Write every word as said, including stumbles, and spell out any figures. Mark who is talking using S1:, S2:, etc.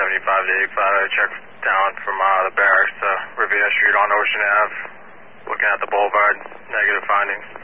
S1: seventy-five to eighty-five. I checked down from uh, the barracks to Riviera Street on Ocean Ave. Looking at the boulevard, negative findings.